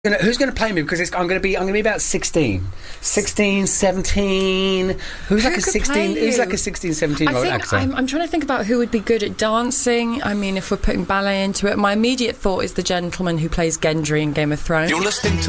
Who's going to play me? Because I'm going to be about 16, 17. Who's like a 16, 17-year-old actor? I'm trying to think about who would be good at dancing. I mean, if we're putting ballet into it, my immediate thought is the gentleman who plays Gendry in Game of Thrones. You're listening to